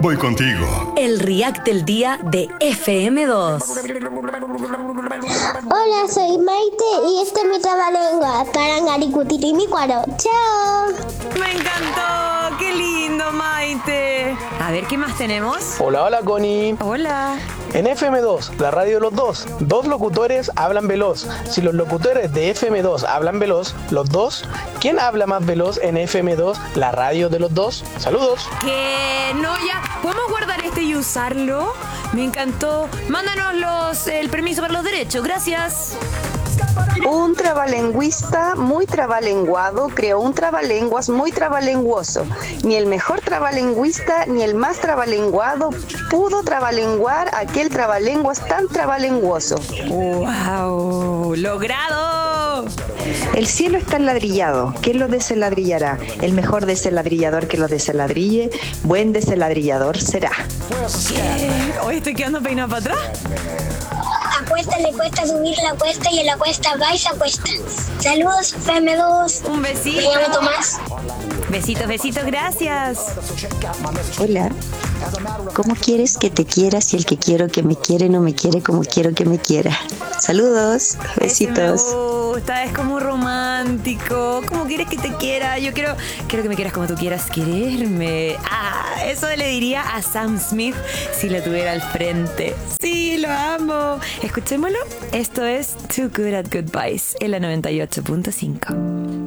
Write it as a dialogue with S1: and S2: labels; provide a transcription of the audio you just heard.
S1: voy contigo.
S2: El React del día de FM2.
S3: Hola, soy Maite y este es mi trabalengua. Parangaricutirimícuaro. ¡Chao!
S4: Me encantó, qué lindo, Maite. A ver, ¿qué más tenemos?
S5: Hola, hola, Connie.
S4: Hola.
S5: En FM2, la radio de los dos locutores hablan veloz. Si los locutores de FM2 hablan veloz, los dos, ¿quién habla más veloz en FM2, la radio de los dos? Saludos.
S4: Que no, ya. ¿Podemos guardar este y usarlo? Me encantó. Mándanos el permiso para los derechos. Gracias.
S6: Un trabalengüista muy trabalenguado creó un trabalenguas muy trabalenguoso. Ni el mejor trabalengüista ni el más trabalenguado pudo trabalenguar aquel trabalenguas tan trabalenguoso.
S4: ¡Wow! ¡Logrado!
S7: El cielo está enladrillado. ¿Quién lo desenladrillará? El mejor desenladrillador que lo desenladrille, buen desenladrillador será.
S4: ¿Qué? ¿Hoy estoy quedando peinado para atrás?
S3: A cuesta le cuesta subir la cuesta y en la cuesta vais a cuesta. Saludos, FM2.
S4: Un besito.
S3: Me llamo Tomás.
S4: Besitos, besitos, gracias.
S7: Hola. ¿Cómo quieres que te quiera si el que quiero que me quiere no me quiere como quiero que me quiera? Saludos, besitos.
S4: Ese me gusta, es como romántico. ¿Cómo quieres que te quiera? Yo quiero que me quieras como tú quieras quererme. Eso le diría a Sam Smith si lo tuviera al frente. Sí, lo amo. Escuchémoslo. Esto es Too Good at Goodbyes en la 98.5.